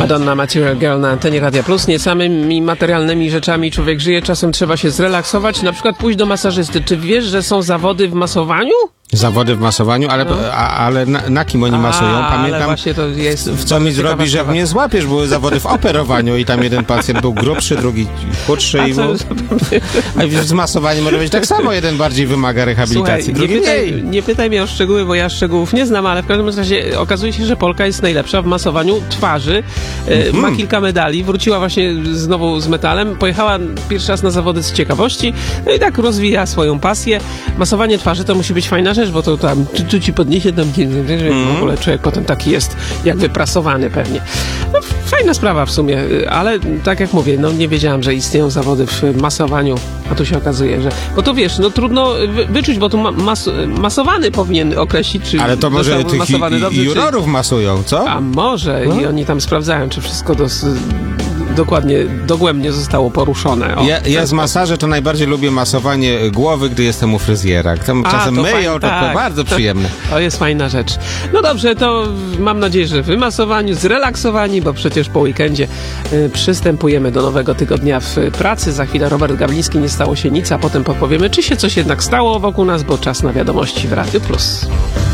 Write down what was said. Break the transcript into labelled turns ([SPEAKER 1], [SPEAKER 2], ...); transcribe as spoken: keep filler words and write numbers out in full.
[SPEAKER 1] Madonna Material Girl na antenie Radia Plus. Nie samymi materialnymi rzeczami człowiek żyje, czasem trzeba się zrelaksować, na przykład pójść do masażysty. Czy wiesz, że są zawody w masowaniu?
[SPEAKER 2] Zawody w masowaniu, ale, no. a, ale na, na kim oni masują?
[SPEAKER 1] A,
[SPEAKER 2] Pamiętam,
[SPEAKER 1] ale właśnie to jest
[SPEAKER 2] w co mi zrobisz, jak mnie złapiesz? Były zawody w operowaniu i tam jeden pacjent był grubszy, drugi chudszy. I był... A z masowaniem może być tak samo, jeden bardziej wymaga rehabilitacji,
[SPEAKER 1] Słuchaj,
[SPEAKER 2] drugi
[SPEAKER 1] nie pytaj,
[SPEAKER 2] mniej.
[SPEAKER 1] nie pytaj mnie o szczegóły, bo ja szczegółów nie znam, ale w każdym razie okazuje się, że Polka jest najlepsza w masowaniu twarzy. Mm-hmm. Ma kilka medali, wróciła właśnie znowu z metalem, pojechała pierwszy raz na zawody z ciekawości, no i tak rozwija swoją pasję. Masowanie twarzy to musi być fajna rzecz, bo to tam tu, tu ci podniesie, tam mm. w ogóle człowiek potem taki jest jak wyprasowany pewnie. No, fajna sprawa w sumie, ale tak jak mówię, no nie wiedziałam, że istnieją zawody w masowaniu, a tu się okazuje, że... Bo to wiesz, no trudno wy, wyczuć, bo tu ma, mas, masowany powinien określić, czy...
[SPEAKER 2] Ale to może tych
[SPEAKER 1] masowany
[SPEAKER 2] i,
[SPEAKER 1] dobrze,
[SPEAKER 2] i jurorów
[SPEAKER 1] czy...
[SPEAKER 2] masują, co?
[SPEAKER 1] A może no? I oni tam sprawdzają, czy wszystko dos... dokładnie, dogłębnie zostało poruszone. O,
[SPEAKER 2] ja ja z masaży to najbardziej lubię masowanie głowy, gdy jestem u fryzjera. Tam
[SPEAKER 1] A,
[SPEAKER 2] czasem
[SPEAKER 1] to
[SPEAKER 2] myją,
[SPEAKER 1] fajne,
[SPEAKER 2] to,
[SPEAKER 1] tak.
[SPEAKER 2] to bardzo przyjemne.
[SPEAKER 1] To jest fajna rzecz. No dobrze, to mam nadzieję, że wymasowani, zrelaksowani, bo przecież po weekendzie y, przystępujemy do nowego tygodnia w pracy. Za chwilę Robert Gawliński, nie stało się nic, a potem podpowiemy, czy się coś jednak stało wokół nas, bo czas na wiadomości w Radiu Plus.